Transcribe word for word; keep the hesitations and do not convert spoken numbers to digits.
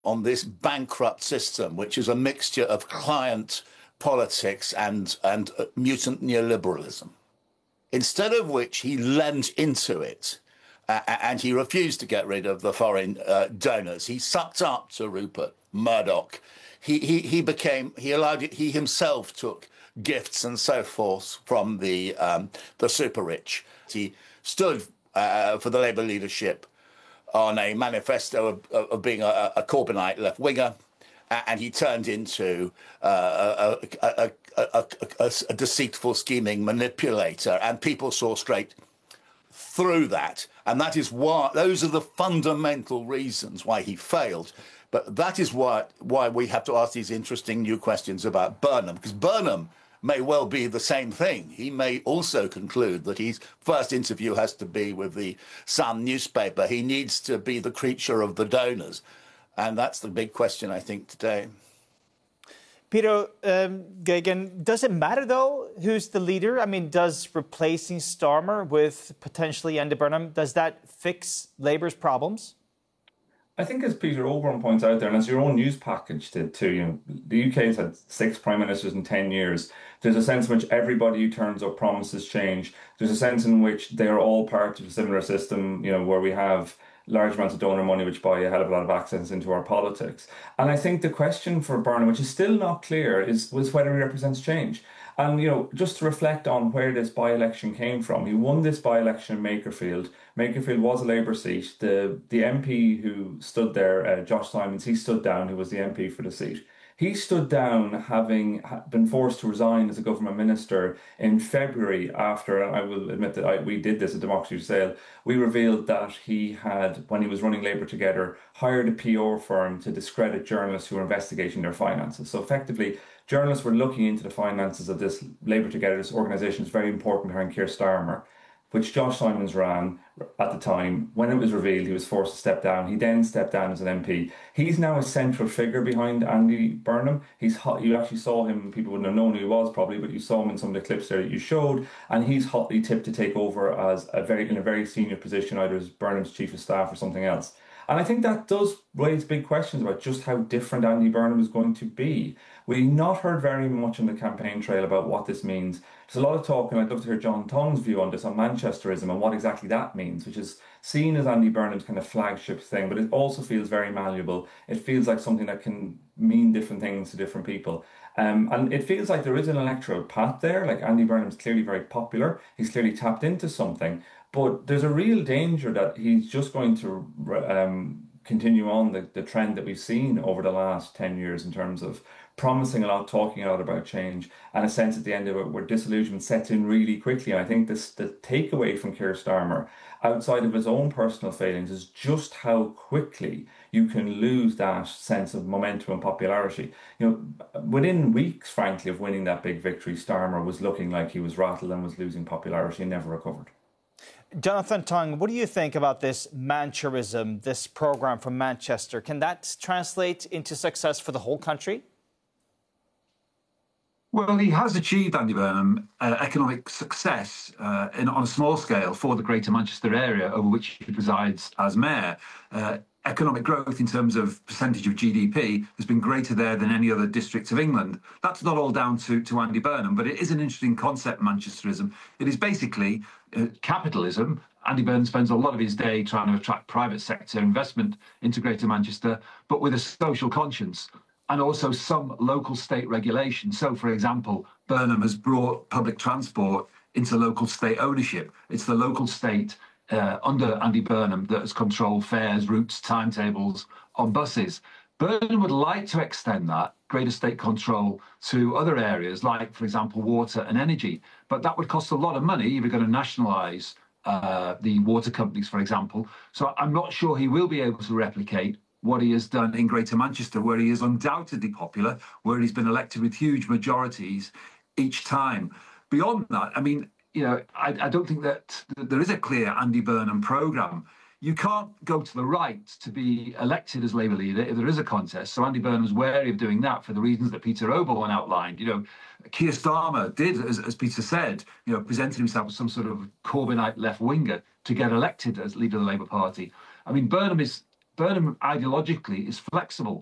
on this bankrupt system, which is a mixture of client politics and, and uh, mutant neoliberalism. Instead of which he lent into it, uh, and he refused to get rid of the foreign uh, donors. He sucked up to Rupert Murdoch. He, he, he became, he allowed it, he himself took gifts and so forth from the, um, the super rich. He stood uh, for the Labour leadership on a manifesto of, of being a, a Corbynite left-winger, and he turned into uh, a, a, a, a, a deceitful, scheming manipulator, and people saw straight through that. And that is why, those are the fundamental reasons why he failed. But that is why, why we have to ask these interesting new questions about Burnham, because Burnham may well be the same thing. He may also conclude that his first interview has to be with the Sun newspaper. He needs to be the creature of the donors. And that's the big question, I think, today. Peter um, Geoghegan, does it matter, though, who's the leader? I mean, does replacing Starmer with potentially Andy Burnham, does that fix Labour's problems? I think, as Peter Oborne points out there, and as your own news package did too, you know, the U K has had six prime ministers in ten years. There's a sense in which everybody who turns up promises change. There's a sense in which they are all part of a similar system, you know, where we have large amounts of donor money which buy a hell of a lot of access into our politics. And I think the question for Burnham, which is still not clear, is was whether he represents change. And, you know, just to reflect on where this by-election came from, he won this by-election in Makerfield. Makerfield was a Labour seat. The the M P who stood there, uh, Josh Simons, he stood down, who was the M P for the seat. He stood down having been forced to resign as a government minister in February after, I will admit that I, we did this at Democracy for Sale, we revealed that he had, when he was running Labour Together, hired a P R firm to discredit journalists who were investigating their finances. So effectively, journalists were looking into the finances of this Labour Together, this organisation is very important behind Keir Starmer, which Josh Simons ran at the time. When it was revealed, he was forced to step down. He then stepped down as an M P. He's now a central figure behind Andy Burnham. He's hot. You actually saw him, people wouldn't have known who he was probably, but you saw him in some of the clips there that you showed, and he's hotly tipped to take over as a very in a very senior position, either as Burnham's chief of staff or something else. And I think that does raise big questions about just how different Andy Burnham is going to be. We've not heard very much on the campaign trail about what this means. There's a lot of talk, and I'd love to hear John Tong's view on this, on Manchesterism and what exactly that means, which is seen as Andy Burnham's kind of flagship thing, but it also feels very malleable. It feels like something that can mean different things to different people. Um, and it feels like there is an electoral path there. Like, Andy Burnham's clearly very popular. He's clearly tapped into something. But there's a real danger that he's just going to um, continue on the, the trend that we've seen over the last ten years in terms of promising a lot, talking a lot about change, and a sense at the end of it where disillusionment sets in really quickly. And I think this the takeaway from Keir Starmer, outside of his own personal failings, is just how quickly you can lose that sense of momentum and popularity. You know, within weeks, frankly, of winning that big victory, Starmer was looking like he was rattled and was losing popularity and never recovered. Jonathan Tong, what do you think about this Mancherism, this program from Manchester? Can that translate into success for the whole country? Well, he has achieved, Andy Burnham, uh, economic success uh, in, on a small scale for the Greater Manchester area over which he presides as mayor. Uh, economic growth in terms of percentage of G D P has been greater there than any other district of England. That's not all down to, to Andy Burnham, but it is an interesting concept, Manchesterism. It is basically uh, capitalism. Andy Burnham spends a lot of his day trying to attract private sector investment into Greater Manchester, but with a social conscience, and also some local state regulation. So, for example, Burnham has brought public transport into local state ownership. It's the local state uh, under Andy Burnham that has controlled fares, routes, timetables on buses. Burnham would like to extend that greater state control to other areas, like, for example, water and energy. But that would cost a lot of money if you're going to nationalise uh, the water companies, for example. So I'm not sure he will be able to replicate what he has done in Greater Manchester, where he is undoubtedly popular, where he's been elected with huge majorities each time. Beyond that, I mean, you know, I, I don't think that there is a clear Andy Burnham programme. You can't go to the right to be elected as Labour leader if there is a contest. So Andy Burnham's wary of doing that for the reasons that Peter Oborne outlined. You know, Keir Starmer did, as, as Peter said, you know, presented himself as some sort of Corbynite left-winger to get elected as leader of the Labour Party. I mean, Burnham is... Burnham ideologically is flexible.